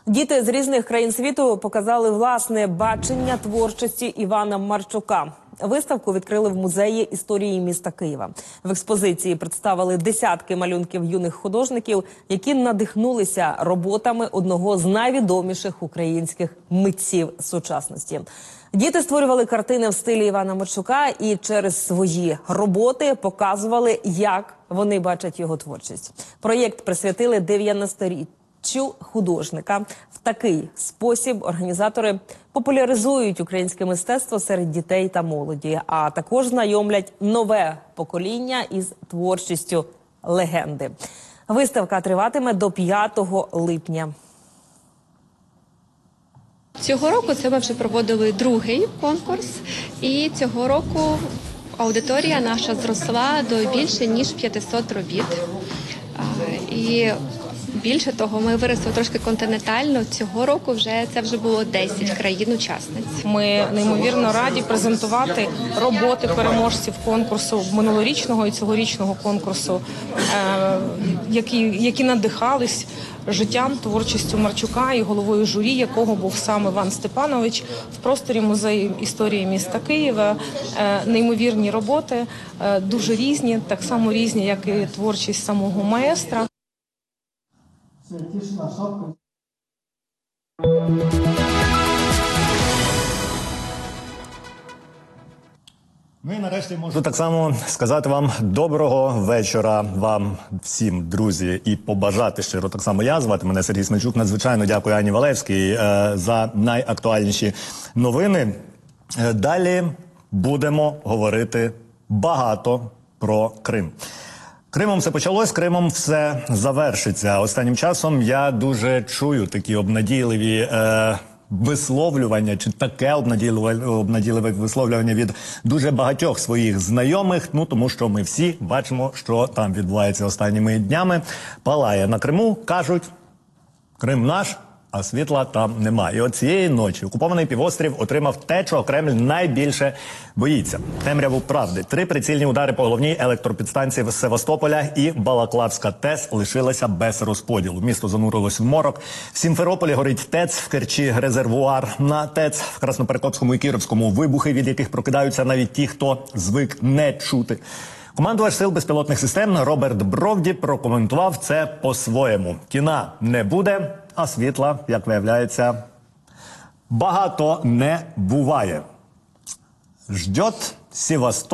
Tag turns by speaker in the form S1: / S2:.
S1: Діти з різних країн світу показали власне бачення творчості Івана Марчука. Виставку відкрили в Музеї історії міста Києва. В експозиції представили десятки малюнків юних художників, які надихнулися роботами одного з найвідоміших українських митців сучасності. Діти створювали картини в стилі Івана Марчука і через свої роботи показували, як вони бачать його творчість. Проєкт присвятили 90-річчю художника. В такий спосіб організатори популяризують українське мистецтво серед дітей та молоді, а також знайомлять нове покоління із творчістю легенди. Виставка триватиме до 5 липня.
S2: Цього року це ми вже проводили другий конкурс, і цього року аудиторія наша зросла до більше ніж 500 робіт. І більше того, ми виросли трошки континентально. Цього року це вже було 10 країн-учасниць.
S3: Ми неймовірно раді презентувати роботи переможців конкурсу минулорічного і цьогорічного конкурсу, які надихались життям, творчістю Марчука, і головою журі якого був сам Іван Степанович. В просторі Музею історії міста Києва неймовірні роботи, дуже різні, так само різні, як і творчість самого маестра.
S4: Ну і нарешті можу так само сказати вам доброго вечора вам всім, друзі, і побажати щиро так само я. Звати мене Сергій Смельчук. Надзвичайно дякую Ані Валевській за найактуальніші новини. Далі будемо говорити багато про Крим. Кримом все почалось, Кримом все завершиться. Останнім часом я дуже чую такі обнадійливі висловлювання, чи таке обнадійливе висловлювання від дуже багатьох своїх знайомих, тому що ми всі бачимо, що там відбувається останніми днями. Палає на Криму, кажуть, Крим наш, а світла там немає. І от цієї ночі окупований півострів отримав те, чого Кремль найбільше боїться. Темряву правди. 3 прицільні удари по головній електропідстанції Севастополя і Балаклавська ТЕЦ лишилася без розподілу. Місто занурилось в морок. В Сімферополі горить ТЕЦ, в Керчі резервуар на ТЕЦ, в Красноперекопському і Кіровському вибухи, від яких прокидаються навіть ті, хто звик не чути. Командувач сил безпілотних систем Роберт Бровді прокоментував це по-своєму. Кіна не буде, а світла, як виявляється, багато не буває. Ждет Севастополь.